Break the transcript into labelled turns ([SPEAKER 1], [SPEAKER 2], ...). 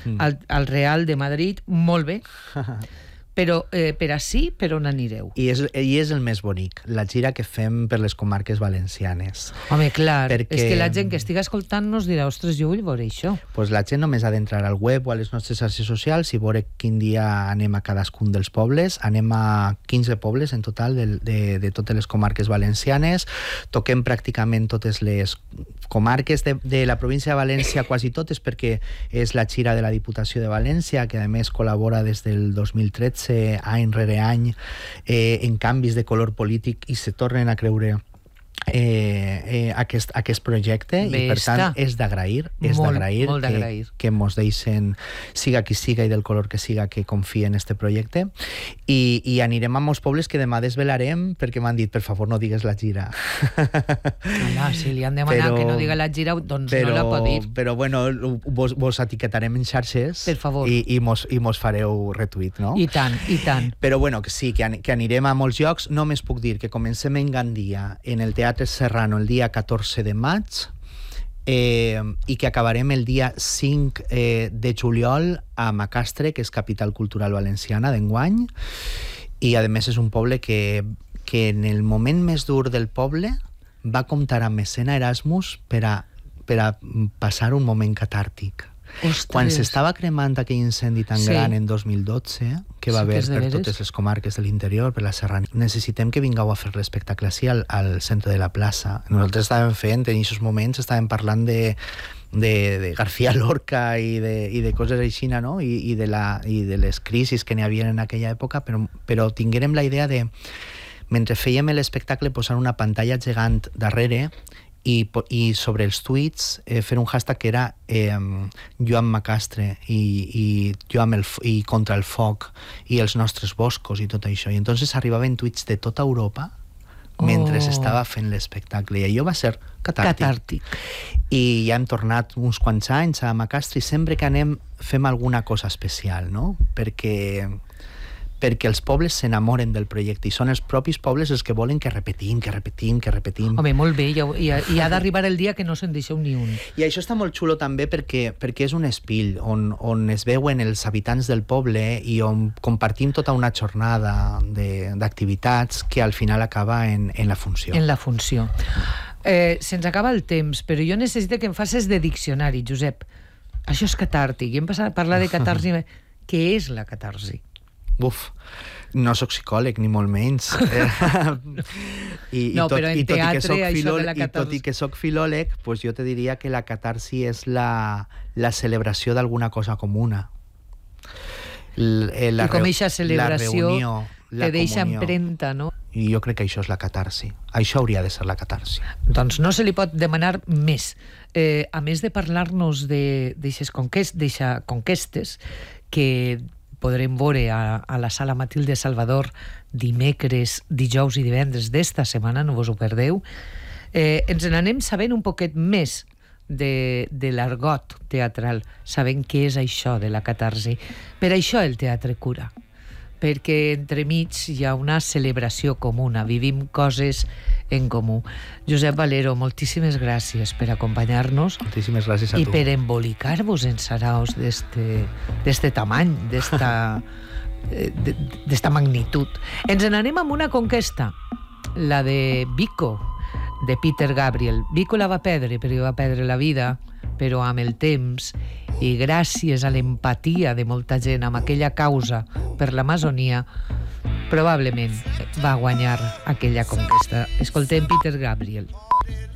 [SPEAKER 1] al Real de Madrid, molt bé. Però per ací, per on anireu?
[SPEAKER 2] I és el més bonic, la gira que fem per les comarques valencianes.
[SPEAKER 1] Home, clar, perquè... és que la gent que estiga escoltant-nos dirà, ostres, jo vull veure això.
[SPEAKER 2] Pues la gent només ha d'entrar al web o a les nostres xarxes socials i veure quin dia anem a cadascun dels pobles. Anem a 15 pobles en total de totes les comarques valencianes. Toquem pràcticament totes les comarques de la província de València, quasi totes, perquè és la gira de la Diputació de València, que a més col·labora des del 2013 any rere any en canvis de color polític i se tornen a creure aquest projecte.
[SPEAKER 1] Bé,
[SPEAKER 2] i per tant és d'agrair que mos deixen, siga qui siga i del color que siga, que confie en este projecte, i anirem a molts pobles que demà desvelarem, perquè m'han dit, per favor no digues la gira.
[SPEAKER 1] Si li han demanat que no diga la gira, doncs no la pot dir.
[SPEAKER 2] Però bueno, vos etiquetarem en xarxes,
[SPEAKER 1] per favor,
[SPEAKER 2] i mos fareu retuit, no?
[SPEAKER 1] I tant.
[SPEAKER 2] Però bueno, que sí, que anirem a molts llocs. Només puc dir que comencem en Gandia, en el Teatre Serrano, el dia 14 de maig, i que acabarem el dia 5 de juliol a Macastre, que és capital cultural valenciana d'enguany, i a més és un poble que en el moment més dur del poble va comptar amb Mecena Erasmus per a passar un moment catàrtic.
[SPEAKER 1] Ostres.
[SPEAKER 2] Quan s'estava cremant aquell incendi tan gran en 2012, que va haver per totes les comarques de l'interior, per la Serrania, necessitem que vingueu a fer l'espectacle així al centre de la plaça. Nosaltres estàvem fent, en aquests moments estàvem parlant de García Lorca i de coses així, no? I de les crisis que n'hi havia en aquella època, però tinguérem la idea de, mentre fèiem l'espectacle, posar una pantalla gegant darrere i sobre els tuits fer un hashtag que era jo amb Macastre i contra el foc i els nostres boscos i tot això, i entonces arribaven tuits de tota Europa mentre s'estava fent l'espectacle, i allò va ser catàrtic. I ja hem tornat uns quants anys a Macastre i sempre que anem fem alguna cosa especial, no? Perquè els pobles s'enamoren del projecte i són els propis pobles els que volen que repetim.
[SPEAKER 1] Home, molt bé, i ha d'arribar el dia que no se'n deixeu ni un.
[SPEAKER 2] I això està molt xulo també perquè és un espill on es veuen els habitants del poble i on compartim tota una jornada d'activitats que al final acaba en la funció.
[SPEAKER 1] En la funció. Se'ns acaba el temps, però jo necessito que em facis de diccionari, Josep. Això és catàrtic. I hem passat a parlar de catarsi. Què és la catarsi?
[SPEAKER 2] No sóc psicòleg, ni molt menys.
[SPEAKER 1] Però en teatre, això de la catarsi...
[SPEAKER 2] I tot i que sóc filòleg, pues jo te diria que la catarsi és la celebració d'alguna cosa comuna.
[SPEAKER 1] I com aquesta celebració te deixa
[SPEAKER 2] comunió.
[SPEAKER 1] empremta, no?
[SPEAKER 2] I jo crec que això és la catarsi. Això hauria de ser la catarsi.
[SPEAKER 1] Doncs no se li pot demanar més. A més de parlar-nos d'eixes conquestes que podrem veure a la Sala Matilde Salvador dimecres, dijous i divendres d'esta setmana, no vos ho perdeu, ens n'anem sabent un poquet més de l'argot teatral, sabent què és això de la catarsi. Per això el teatre cura, perquè entremig hi ha una celebració comuna, vivim coses en comú. Josep Valero, moltíssimes gràcies per acompanyar-nos.
[SPEAKER 2] Moltíssimes gràcies a tu.
[SPEAKER 1] I per embolicar-vos en saraos d'este tamany, d'esta magnitud. Ens n'anem amb una conquesta, la de Vico, de Peter Gabriel. Vico la va perdre, perquè va perdre la vida, però amb el temps, i gràcies a l'empatia de molta gent amb aquella causa per l'Amazonia, probablement va guanyar aquella conquesta. Escoltem Peter Gabriel.